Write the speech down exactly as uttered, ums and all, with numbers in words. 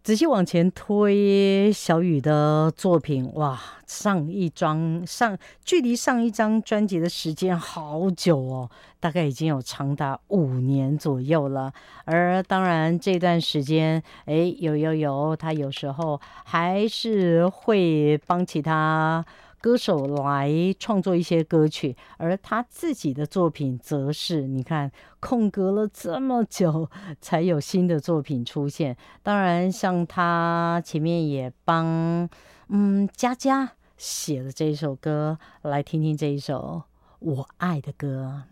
仔细往前推，小雨的作品，哇，上一张上距离上一张专辑的时间好久哦，大概已经有长达五年左右了。而当然这段时间，诶，有有有，他有时候还是会帮其他歌手来创作一些歌曲，而他自己的作品则是，你看，空格了这么久才有新的作品出现。当然，像他前面也帮嗯佳佳写了这一首歌，来听听这一首我爱的歌。